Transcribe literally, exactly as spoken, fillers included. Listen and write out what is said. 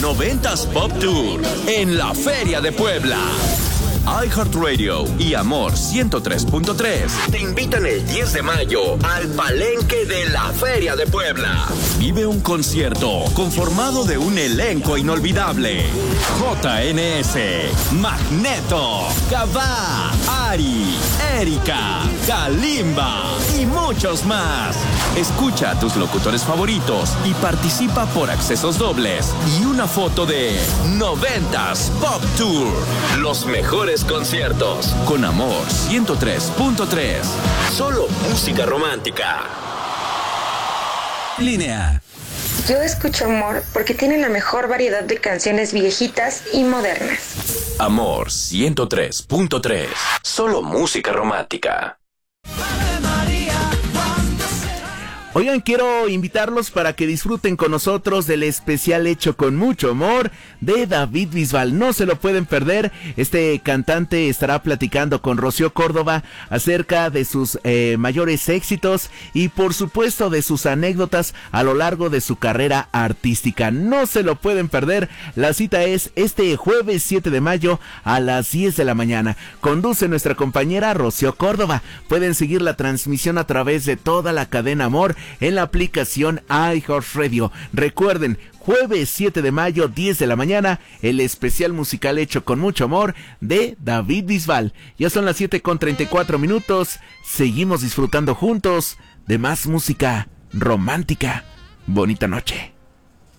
noventas Pop Tour en la Feria de Puebla. iHeartRadio y Amor ciento tres punto tres te invitan el diez de mayo al Palenque de la Feria de Puebla. Vive un concierto conformado de un elenco inolvidable: J N S, Magneto, Cabá, Ari, Erika, Kalimba y muchos más. Escucha a tus locutores favoritos y participa por accesos dobles y una foto de noventas Pop Tour. Los mejores conciertos con Amor ciento tres punto tres. Solo música romántica. Línea. Yo escucho Amor porque tiene la mejor variedad de canciones viejitas y modernas. Amor ciento tres punto tres. Solo música romántica. Oigan, quiero invitarlos para que disfruten con nosotros del especial hecho con mucho amor de David Bisbal. No se lo pueden perder. Este cantante estará platicando con Rocío Córdoba acerca de sus eh, mayores éxitos y por supuesto de sus anécdotas a lo largo de su carrera artística. No se lo pueden perder. La cita es este jueves siete de mayo a las diez de la mañana. Conduce nuestra compañera Rocío Córdoba. Pueden seguir la transmisión a través de toda la cadena Amor en la aplicación iHeartRadio. Recuerden, jueves siete de mayo, diez de la mañana, el especial musical hecho con mucho amor de David Bisbal. Ya son las siete con treinta y cuatro minutos. Seguimos disfrutando juntos de más música romántica. Bonita noche.